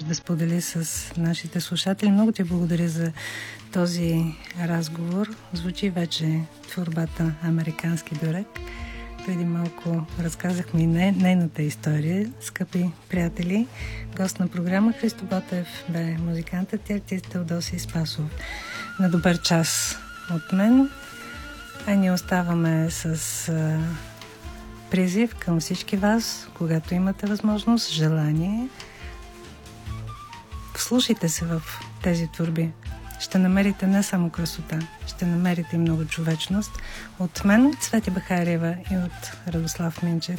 да сподели с нашите слушатели. Много ти благодаря за този разговор. Звучи вече творбата Американски бюрек. Преди малко разказахме и нейната история. Скъпи приятели, гост на програма Христо Ботев бе музикантът и артист Теодосий Спасов. На добър час от мен. А ние оставаме с призив към всички вас, когато имате възможност, желание. Вслушайте се в тези творби. Ще намерите не само красота, ще намерите и много човечност. От мен, Цвети Бахариева, и от Радослав Минчев.